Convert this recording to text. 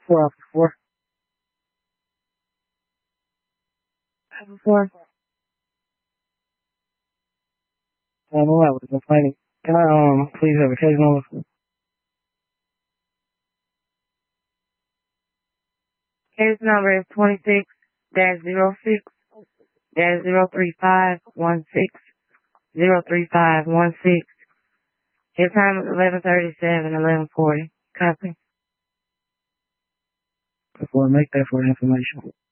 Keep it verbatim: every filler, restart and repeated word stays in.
Four off four. Four. I'm all right with the complaining. Can I um please have a case number? Case number is twenty-six dash zero six dash zero three five one six zero three five one six. His time is eleven thirty-seven, eleven forty. Copy. Before I make that for information.